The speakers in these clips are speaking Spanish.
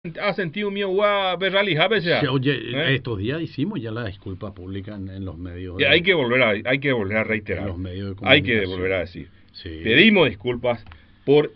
ha sentido mío a ver rally Sí, oye, estos días hicimos ya la disculpa pública en los medios. Y hay que volver a reiterar. En los medios de Hay que comunicación. volver a decir. Sí. Pedimos disculpas por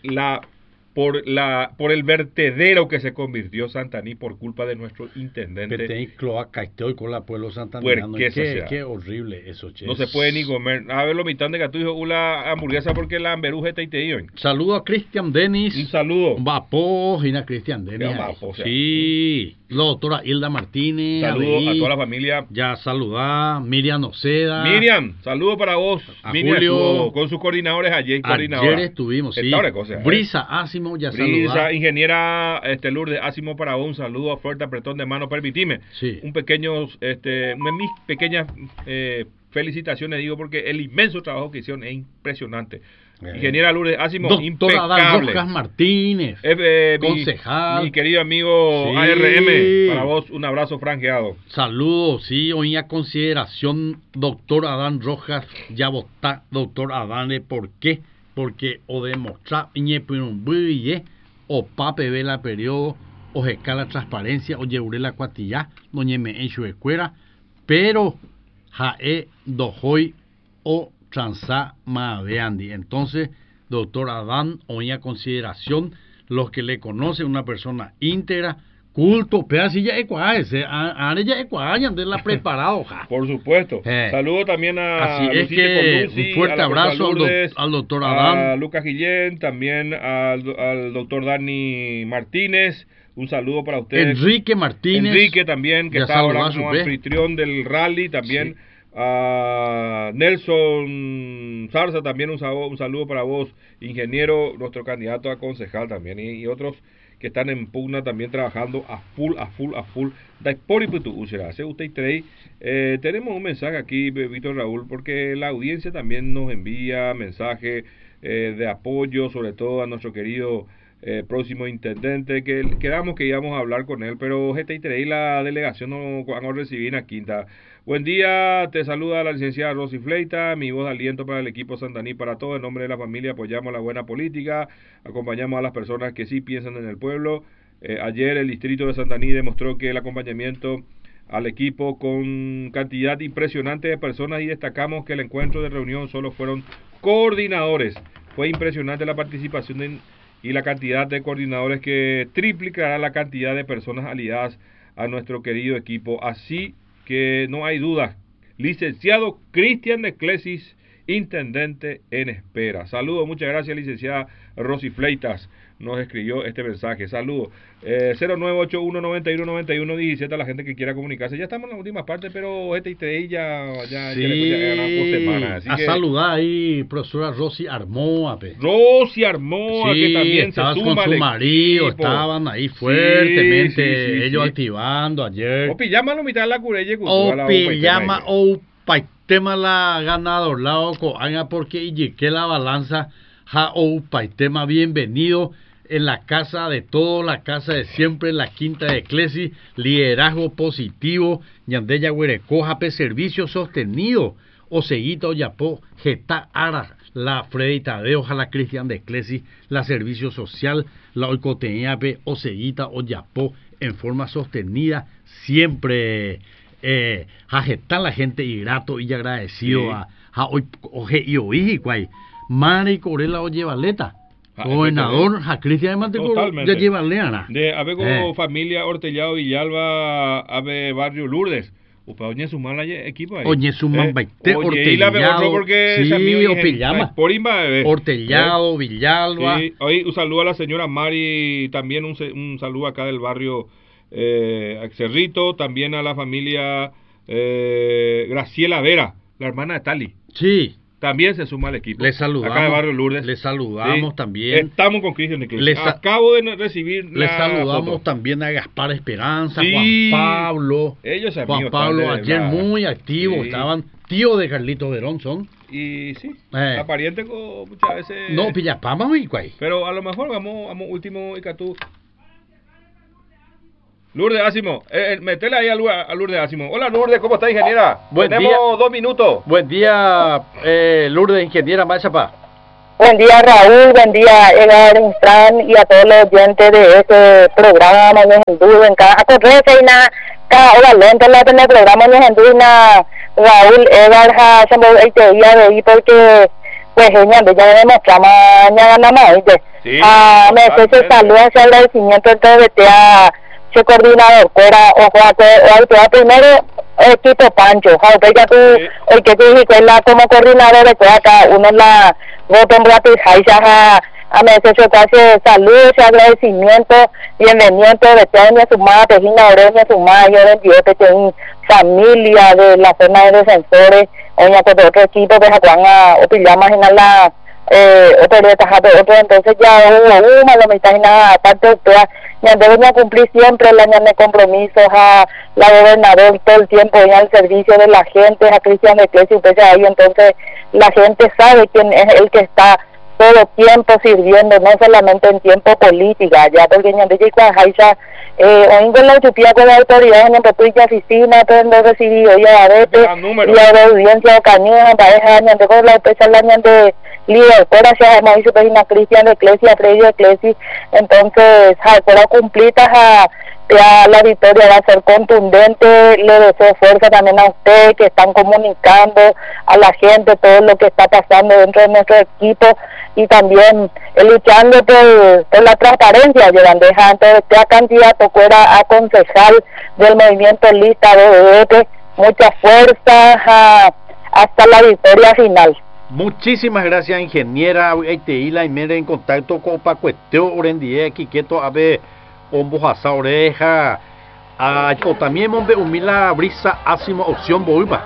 el vertedero que se convirtió Santaní por culpa de nuestro intendente. Petén cloaca estoy con la pueblo santandereano. Qué horrible eso, che. No se puede ni comer. A ver, lo mitad de gato dijo una hamburguesa porque la hamburguesa está ahí. Saludo a Cristian Denis. Un saludo. Vapo, Gina Cristian Denis. Sí. La doctora Hilda Martínez. Saludos a toda la familia. Ya saludá. Miriam Oceda. Miriam, saludo para vos. A Miriam Julio. Con sus coordinadores ayer. Ayer estuvimos, sí. Brisa Asimo, ya saludá. Ingeniera Lourdes Asimo para vos. Un saludo fuerte, apretón de mano. Permitime. Sí. Mis pequeñas felicitaciones, digo, porque el inmenso trabajo que hicieron es impresionante. Ingeniera Lourdes Asimo, doctora impecable. Rojas Martínez, concejal. Mi querido amigo sí. ARM, para vos un abrazo franqueado. Saludos, sí, hoy a consideración, doctor Adán Rojas, ya votá, doctor Adán, ¿por qué? Porque o demostrar o pape ve la periodo, o escala transparencia, o lleure la cuatilla, no me en su escuela, pero jae dojoy o transa maveandi. Entonces, doctor Adán, hoy a consideración, los que le conocen, una persona íntegra, culto, pedacilla ecuaese, ya ecuayan de la preparado, ja. Por supuesto. Saludo también a así es que Conduci, un fuerte abrazo al doctor Adán, a Lucas Guillén, también al doctor Dani Martínez. Un saludo para ustedes. Enrique Martínez. Enrique también, que está ahora como anfitrión del rally, también. Sí. A Nelson Zarza también un saludo para vos, ingeniero, nuestro candidato a concejal también, y otros que están en pugna también trabajando a full. Tenemos un mensaje aquí, Víctor Raúl, porque la audiencia también nos envía mensajes de apoyo, sobre todo a nuestro querido próximo intendente, que quedamos que íbamos a hablar con él, pero la delegación no van a recibir en la quinta. Buen día, te saluda la licenciada Rosy Fleita, mi voz de aliento para el equipo Santaní, para todo, en nombre de la familia apoyamos la buena política, acompañamos a las personas que sí piensan en el pueblo. Ayer el distrito de Santaní demostró que el acompañamiento al equipo con cantidad impresionante de personas, y destacamos que el encuentro de reunión solo fueron coordinadores. Fue impresionante la participación y la cantidad de coordinadores, que triplicará la cantidad de personas aliadas a nuestro querido equipo. Así que no hay duda, licenciado Cristian de Clesis, intendente en espera. Saludos, muchas gracias, licenciada Rosy Fleitas, nos escribió este mensaje. Saludos. 0981-9191-17 a la gente que quiera comunicarse. Ya estamos en la última parte, pero ya sí, ganado por semana. Así a saludar ahí, profesora Rosy Armoa. Rosy Armoa, sí, que también se suma con su marido, equipo. Estaban ahí fuertemente, sí, ellos activando ayer. O pijama lo mitad de la curelle. O pijama, o paitema la ganador, la oco, porque y que la balanza, ja o paitema, bienvenido. En la casa de todos, la casa de siempre, la quinta de Clesi, liderazgo positivo, Yandeya Huerecojape, servicio sostenido, Oseguita Oyapó, Geta Ara, la Freddy Tadeo, ojalá Cristian de Clesi, la servicio social, la Oicoteñape, Oseguita Oyapó, en forma sostenida, siempre, Jajetán la gente y grato y agradecido sí. a Oje y Oiji, Guay, Mari Corela Oye Valeta. Gobernador Cristian de Manteco ya lleva leana. De Avego familia Hortellado Villalba, Ave Barrio Lourdes. Upa oñe su mala equipo ahí. Oñe su man baite Hortellado. Sí, o pillama. Hortellado, Villalba. Sí, hoy un saludo a la señora Mari, también un saludo acá del barrio Cerrito, también a la familia Graciela Vera, la hermana de Tali. Sí. También se suma al equipo. Le saludamos. Acá de Barrio Lourdes. Le saludamos sí. también. Estamos con Cristian de Clesis. Acabo de recibir le saludamos foto. También a Gaspar Esperanza, sí. Juan Pablo. Ellos Juan Pablo ayer muy activos. Sí. Estaban tío de Carlito Verón son. Y sí, la pariente muchas veces. No, Pillapama y cuay. Pero a lo mejor vamos último y Catú. Lourdes Asimo, metele ahí a Lourdes Asimo. Hola Lourdes, ¿cómo está, ingeniera? Buen Tenemos día. 2 minutos. Buen día, Lourdes, ingeniera Machapa. Buen día, Raúl, buen día, Edgar Instran, y a todos los oyentes de este programa, en cada correce y nada, cada hora lenta la tener programa en Raúl, Edgar, se me te día de ahí porque, pues, ya demostramos, ya ganamos, me hace salud, hace agradecimiento, entonces, se coordinador, fuera, o primero, equipo Pancho, aunque ya tú, hoy que tú dijiste como coordinador de cada uno la voto en gratis, a meses casi saludos y agradecimiento, bienvenido de toda su madre, Pejina Oreña, su madre, yo bendigo que tienen familia de la zona de defensores, oña con otro equipo de Jacuanga, o pillamos en la entonces ya hubo la mitad y nada, aparte de todas, ya deben cumplir siempre la de compromisos a la gobernador todo el tiempo ya al servicio de la gente, a Cristian de Clesi, ahí entonces la gente sabe quién es el que está todo tiempo sirviendo, no solamente en tiempo política, ya porque ya de Jaisa, hoy con la utopía con la autoridad en la oficina, todo el recibido, ya a veces, y a la audiencia de Cañón, pareja, ya con la especial de líder, por hacia Mauricio Pejina Cristian de Eclesia, Freddy de Eclesi, entonces, por cumplidas ya la victoria va a ser contundente, le deseo fuerza también a usted que están comunicando a la gente todo lo que está pasando dentro de nuestro equipo y también luchando por la transparencia, llevando entonces este candidato fuera a concejal del movimiento lista de mucha fuerza hasta la victoria final. Muchísimas gracias, ingeniera Eiteila, y me en contacto con Pacueteo Orendie, Quiqueto Abe Ombojaza Oreja, o también Mombe Humila Brisa Ácimo Opción Bolva.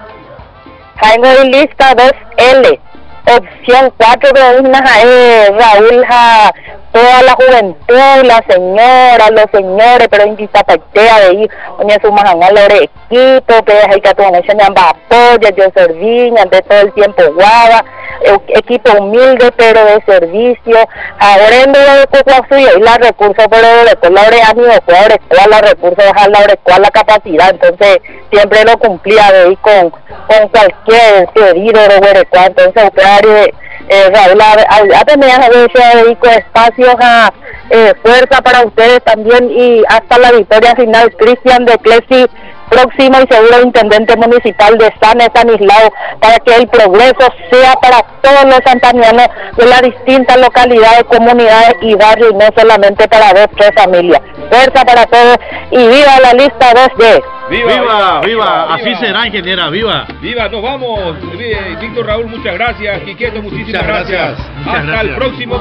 Jaime lista 2L, opción 4 de una Raúl, toda la juventud, la señora, los señores, pero invita a de ir, oye, su majanga, lore equipo, que hay que tomar ese ñamba apoya, yo serví, de todo el tiempo guava, equipo humilde, pero de servicio, ahora en vez de poco suyo, y la recursos, pero de la hora amigo, toda la recursos, la capacidad, entonces, siempre lo cumplía de ir con cualquier pedido de Huerecua, entonces, Raúl, a tener a veces con espacios a fuerza para ustedes también y hasta la victoria final. Cristian de Clesi, próximo y seguro intendente municipal de San Estanislao, para que el progreso sea para todos los santanianos de las distintas localidades, comunidades y barrios, y no solamente para 2 o 3 familias. Fuerza para todos y viva la lista 2D. ¡Viva, viva! Así será, ingeniera, viva. Viva, nos vamos. Víctor Raúl, muchas gracias. Quiqueto, muchísimas gracias. Hasta el próximo